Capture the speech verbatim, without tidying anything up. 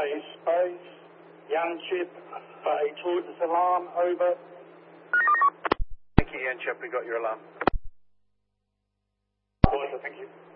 Base, base, Young Chip, eight towards alarm, over. Thank you, Young Chip, we got your alarm. Roger, thank you.